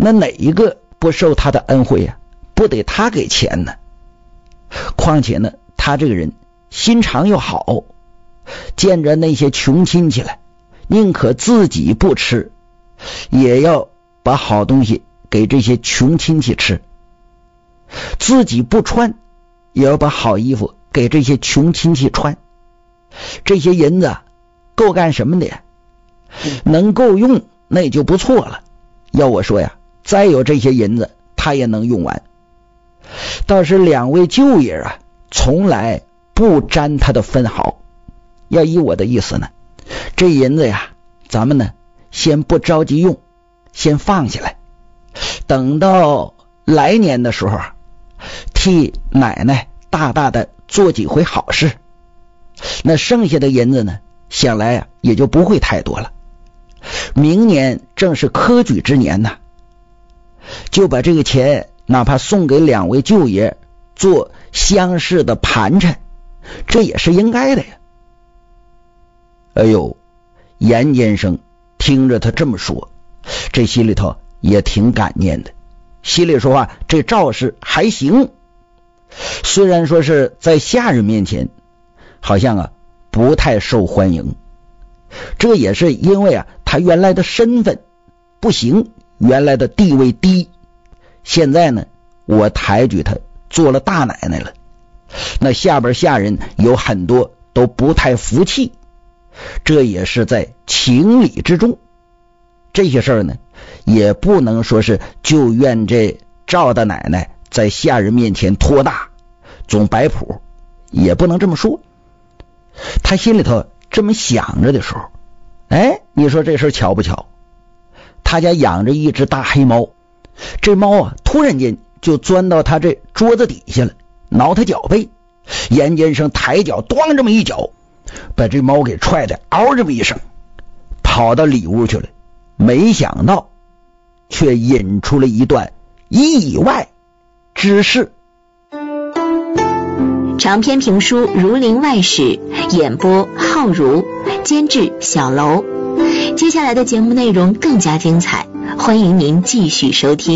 那哪一个不受他的恩惠啊？不得他给钱呢？况且呢，他这个人心肠又好，见着那些穷亲戚了，宁可自己不吃，也要把好东西给这些穷亲戚吃，自己不穿，也要把好衣服给这些穷亲戚穿。这些银子够干什么的呀？能够用那也就不错了。要我说呀，再有这些银子他也能用完。倒是两位舅爷啊，从来不沾他的分毫。要依我的意思呢，这银子呀，咱们呢先不着急用，先放下来，等到来年的时候替奶奶大大的做几回好事，那剩下的银子呢，想来啊也就不会太多了。明年正是科举之年呐，就把这个钱哪怕送给两位舅爷做乡试的盘缠，这也是应该的呀。哎呦，严先生听着他这么说，这心里头也挺感念的，心里说啊，这赵氏还行，虽然说是在下人面前好像啊不太受欢迎，这也是因为啊他原来的身份不行，原来的地位低，现在呢我抬举他做了大奶奶了，那下边下人有很多都不太服气，这也是在情理之中。这些事儿呢也不能说是就怨这赵大奶奶在下人面前托大总摆谱，也不能这么说。他心里头这么想着的时候，哎，你说这事巧不巧？他家养着一只大黑猫，这猫啊突然间就钻到他这桌子底下了，挠他脚背。严先生抬脚咣这么一脚，把这猫给踹的嗷这么一声，跑到里屋去了。没想到却引出了一段意外之事。 长篇评书《儒林外史》，演播浩如，监制小楼。接下来的节目内容更加精彩，欢迎您继续收听。